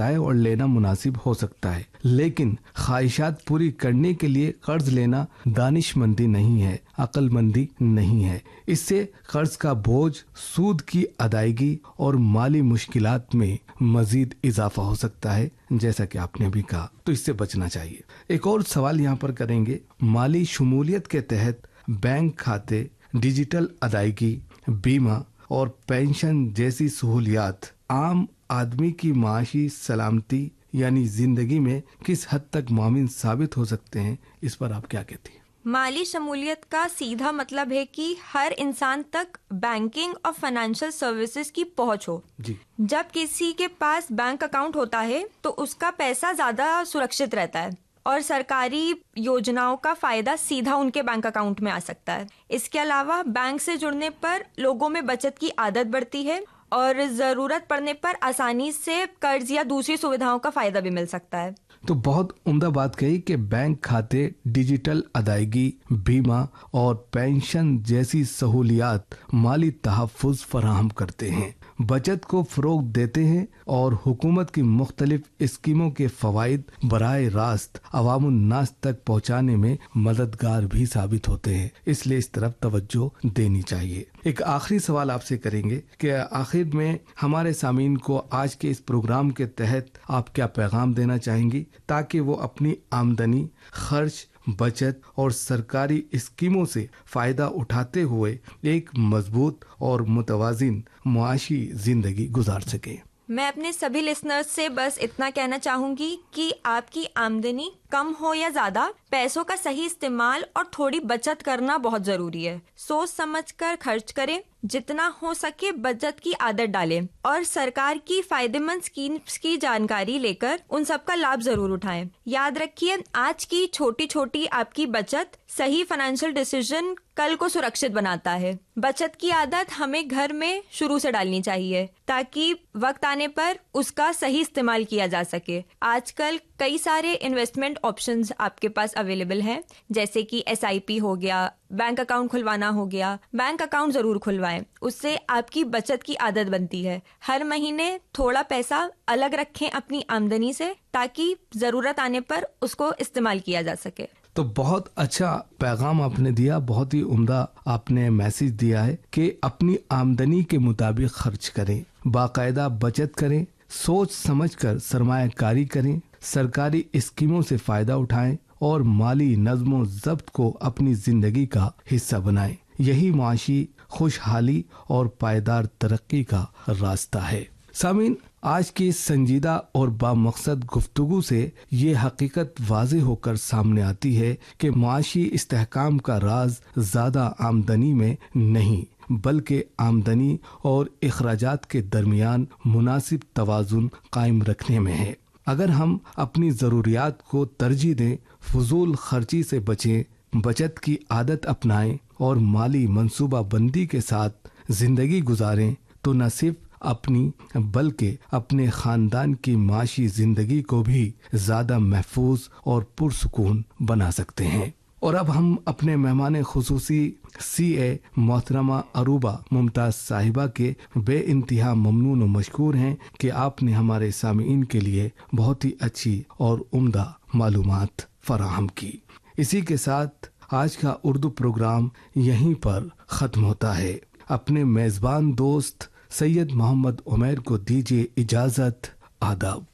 سکتا ہے اور لینا مناسب ہو سکتا ہے، لیکن خواہشات پوری کرنے کے لیے قرض لینا دانش مندی نہیں ہے، عقل مندی نہیں ہے۔ اس سے قرض کا بوجھ، سود کی ادائیگی اور مالی مشکلات میں مزید اضافہ ہو سکتا ہے، جیسا کہ آپ نے بھی کہا، تو اس سے بچنا چاہیے۔ ایک اور سوال یہاں پر کریں گے، مالی شمولیت کے تحت بینک کھاتے، ڈیجیٹل ادائیگی، بیمہ اور پینشن جیسی سہولیات عام آدمی کی معاشی سلامتی یعنی زندگی میں کس حد تک معاون ثابت ہو سکتے ہیں، اس پر آپ کیا کہتی ہیں؟ مالی شمولیت کا سیدھا مطلب ہے کہ ہر انسان تک بینکنگ اور فائنینشیل سروسز کی پہنچ ہو۔ جی، جب کسی کے پاس بینک اکاؤنٹ ہوتا ہے تو اس کا پیسہ زیادہ سرکشت رہتا ہے اور سرکاری یوجناؤں کا فائدہ سیدھا ان کے بینک اکاؤنٹ میں آ سکتا ہے۔ اس کے علاوہ بینک سے جڑنے پر لوگوں میں بچت کی عادت بڑھتی ہے اور ضرورت پڑنے پر آسانی سے قرض یا دوسری سویدھاؤں کا فائدہ بھی مل سکتا ہے۔ تو بہت عمدہ بات کہی کہ بینک کھاتے، ڈیجیٹل ادائیگی، بیمہ اور پینشن جیسی سہولیات مالی تحفظ فراہم کرتے ہیں، بچت کو فروغ دیتے ہیں اور حکومت کی مختلف اسکیموں کے فوائد براہ راست عوام الناس تک پہنچانے میں مددگار بھی ثابت ہوتے ہیں، اس لیے اس طرف توجہ دینی چاہیے۔ ایک آخری سوال آپ سے کریں گے کہ آخر میں ہمارے سامعین کو آج کے اس پروگرام کے تحت آپ کیا پیغام دینا چاہیں گی تاکہ وہ اپنی آمدنی، خرچ، بچت اور سرکاری اسکیموں سے فائدہ اٹھاتے ہوئے ایک مضبوط اور متوازن معاشی زندگی گزار سکیں؟ میں اپنے سبھی لسنرز سے بس اتنا کہنا چاہوں گی کہ آپ کی آمدنی کم ہو یا زیادہ، پیسوں کا صحیح استعمال اور تھوڑی بچت کرنا بہت ضروری ہے۔ سوچ سمجھ کر خرچ کریں، جتنا ہو سکے بچت کی عادت ڈالیں اور سرکار کی فائدہ مند اسکیمز کی جانکاری لے کر ان سب کا لابھ ضرور اٹھائیں۔ یاد رکھیے، آج کی چھوٹی چھوٹی آپ کی بچت صحیح فائنینشیل ڈیسیژن کل کو سرکشت بناتا ہے۔ بچت کی عادت ہمیں گھر میں شروع سے ڈالنی چاہیے تاکہ وقت آنے پر اس کا صحیح استعمال کیا جا سکے۔ آج کل کئی سارے انویسٹمنٹ آپشنز آپ کے پاس اویلیبل ہیں، جیسے کہ SIP ہو گیا، بینک اکاؤنٹ کھلوانا ہو گیا۔ بینک اکاؤنٹ ضرور کھلوائیں، اس سے آپ کی بچت کی عادت بنتی ہے۔ ہر مہینے تھوڑا پیسہ الگ رکھیں اپنی آمدنی سے تاکہ ضرورت آنے پر اس کو استعمال کیا جا سکے۔ تو بہت اچھا پیغام آپ نے دیا، بہت ہی عمدہ آپ نے میسج دیا ہے کہ اپنی آمدنی کے مطابق خرچ کریں، باقاعدہ بچت کریں، سوچ سمجھ کر سرمایہ کاری کریں، سرکاری اسکیموں سے فائدہ اٹھائیں اور مالی نظم و ضبط کو اپنی زندگی کا حصہ بنائیں۔ یہی معاشی خوشحالی اور پائیدار ترقی کا راستہ ہے۔ سامعین، آج کی سنجیدہ اور بامقصد گفتگو سے یہ حقیقت واضح ہو کر سامنے آتی ہے کہ معاشی استحکام کا راز زیادہ آمدنی میں نہیں بلکہ آمدنی اور اخراجات کے درمیان مناسب توازن قائم رکھنے میں ہے۔ اگر ہم اپنی ضروریات کو ترجیح دیں، فضول خرچی سے بچیں، بچت کی عادت اپنائیں اور مالی منصوبہ بندی کے ساتھ زندگی گزاریں تو نہ صرف اپنی بلکہ اپنے خاندان کی معاشی زندگی کو بھی زیادہ محفوظ اور پرسکون بنا سکتے ہیں۔ اور اب ہم اپنے مہمان خصوصی CA محترمہ عروبہ ممتاز صاحبہ کے بے انتہا ممنون و مشکور ہیں کہ آپ نے ہمارے سامعین کے لیے بہت ہی اچھی اور عمدہ معلومات فراہم کی۔ اسی کے ساتھ آج کا اردو پروگرام یہیں پر ختم ہوتا ہے۔ اپنے میزبان دوست سید محمد عمیر کو دیجیے اجازت۔ آداب۔